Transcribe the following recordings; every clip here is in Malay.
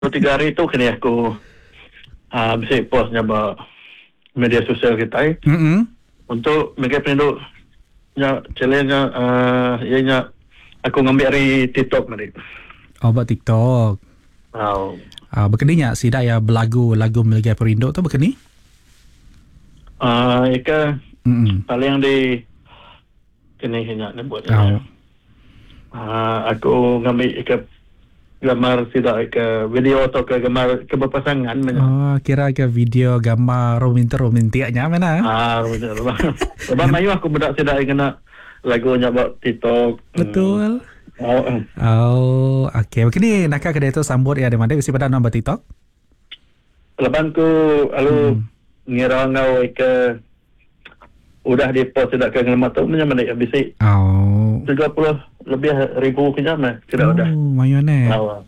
3 hari tu kena aku bisa postnya media sosial kita untuk mereka penduduk challenge ianya aku ngambil dari TikTok tadi. Oh, buat TikTok. Berkeninya sida ya lagu Meligai Perindo tu berkeni? Ika paling di kini hanya buat. Aku ngambil ika gambar tidak ke video atau ke gambar keberpasangan. Kira ke video gambar romantiknya mana? Betul. Sebab mayu aku budak tidak kena lagunya buat TikTok. Betul. Okey. Begini nak kedai tu sambut ya ada bisa pada nombor TikTok. Lepas ku lalu ngira ngau ke udah di post tidak ke ngelemat tu menyamai bisa. 30 lebih ribu kejam tidak udah. Mayu ni.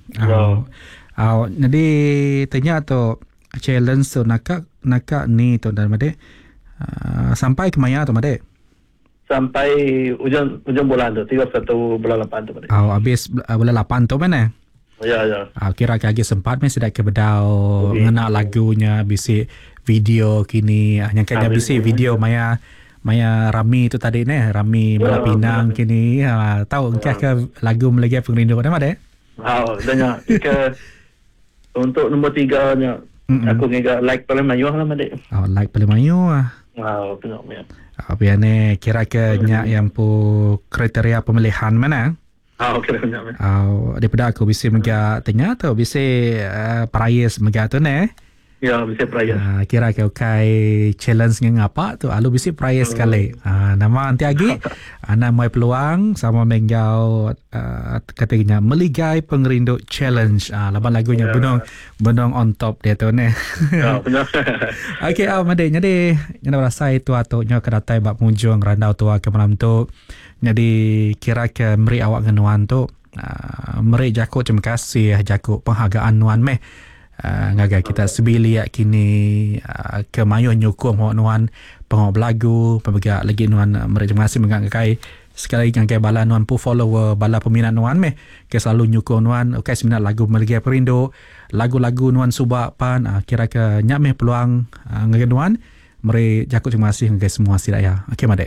Jadi tanya tu challenge tu nak ni tu dan made sampai ke maya tu made. Sampai ujung bulan tu 31 bulan 8 tu made. Habis bulan 8 tu mana? Ya. Kira lagi sempat mesti dah ke bedau ngena lagunya bisi video kini yang kena bisi video Maya Rami tu tadi ni Rami Mala Pinang kini tahu ke lagu Meligai Perindo nama deh? Danya ke untuk nombor 3 nya aku ngiga like paling mayu lah made. Like paling mayu tengok ya. Biar ni kira ke nya yang pu kriteria pemilihan mana? Kira nya. Daripada aku bisa mega tanya tu bisa prize mega tu ni. Ya, bisa prize. Kira ke challenge dengan apa tu alu bisa prize sekali. Nama nanti lagi ana mai peluang sama menggau katanya Meligai Perindo Challenge. Laban lagunya benong on top dia tu ni. Benar. Okey, made jadi ngena rasa itu atau nya kedatai bab pengunjung randau tua ke malam tu. Jadi kira ke meri awak ngenuan tu meri jakuk terima kasih jakuk penghargaan nuan meh. Ngagai kita sebilia kini ke mayu nyukum hok nuan pengok belagu pembega lagi nuan terima kasih mengagai sekali ngagai bala nuan pu follower bala peminat nuan meh ke selalu nyukum nuan seminat lagu Meligai Perindo lagu-lagu nuan subak pan kira ke nyak meh peluang ngagai nuan meri jakut terima kasih ngagai semua sidaya. Okey madek.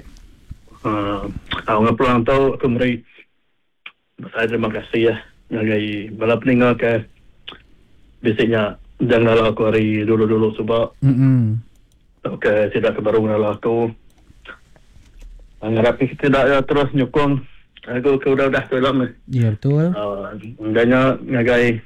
Peluang tu aku meri saya terima kasih ya ngagai bala peninggal ke biasanya janganlah aku hari dulu sebab tidak kebaru mengenal aku ngarapi tidak ya terus nyukung aku ke udah tu lama. Ya betul. Danya ngagai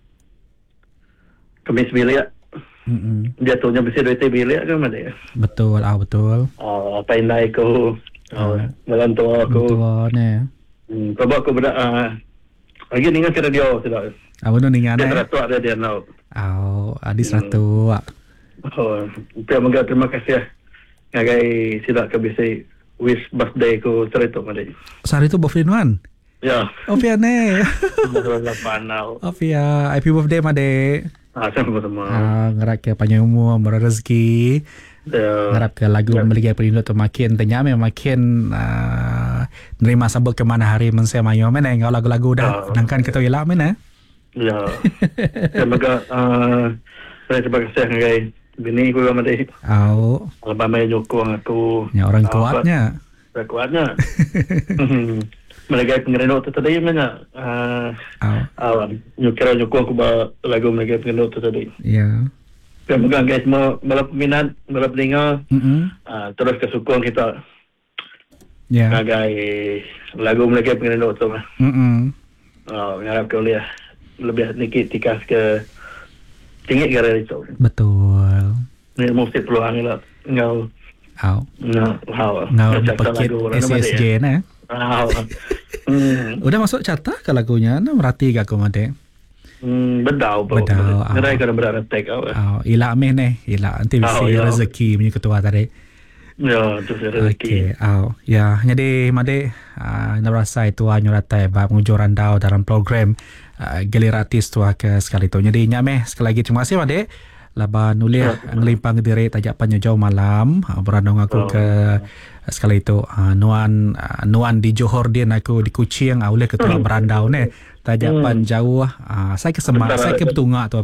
kemis bilik dia tu nya bisa duit bilik kan mana. Betul. Apa yang naik aku melantu aku betul ni. Sebab aku budak lagi ningan kira dia tidak. Abang ningan dia ratu ada dia now. Adis ratu. Terima kasih ngagai sidak ke bisa wish birthday ku cerita made. Sehari tu birthday nuan. Ya. Pia ne. Panau. Pia happy birthday made. Sama-sama. Ngarap ke panjang umur, rezeki. Ngarap ke lagu Meligai Perindo tu makin tenyame makin nerima sabuk ke mana hari mense mayo mana ngau lagu-lagu dah nangkan kita elak mana. Ya. Semoga saya terima kasih ngagai bini ku made. Lepas mai nyokong aku. Ya orang kuatnya. Kuatnya. Meligai Perindo tu tadi mana? Nyokong aku lagu Meligai Perindo tu tadi. Ya. Semoga guys semua bala peminat, bala pendengar terus kesukong kita. Ya. Ngagai lagu Meligai Perindo tu. Ngarap kau lihat lebih sedikit tikas ke tinggi gara itu. Betul. Ni mesti peluang lah. Ngau paket SSJ na. Udah masuk carta ke lagunya? Merhati ke aku made? Bedau. Nerai kena beratek. Ilak meh ni. Ilak nanti bisa rezeki punya ketua tadi. Ya, tu rezeki. Ya, jadi made narasa itu nyuratai bab pengunjung randau dalam program Geliratis tu ke sekali tu. Jadi nyameh sekali lagi terima kasih made. Laban nulis ngelimpang diri tajak panjang jauh malam berandong aku ke sekali itu nuan di Johor dia aku di Kuching oleh ketua berandau ni Tajapan jauh. Saya ke Semak, saya ke Betungak tu